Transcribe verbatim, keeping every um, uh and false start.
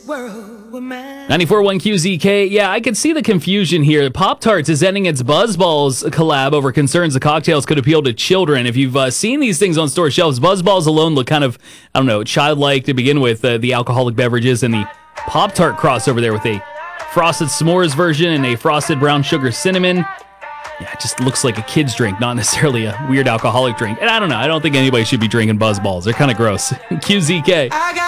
ninety-four point one Q Z K. Yeah, I could see the confusion here. Pop-Tarts is ending its Buzzballs collab over concerns the cocktails could appeal to children. If you've uh, seen these things on store shelves, Buzzballs alone look kind of, I don't know, childlike to begin with, uh, the alcoholic beverages, and the Pop-Tart crossover there with a frosted s'mores version and a frosted brown sugar cinnamon. Yeah, it just looks like a kid's drink, not necessarily a weird alcoholic drink. And I don't know, I don't think anybody should be drinking Buzzballs. They're kind of gross. Q Z K.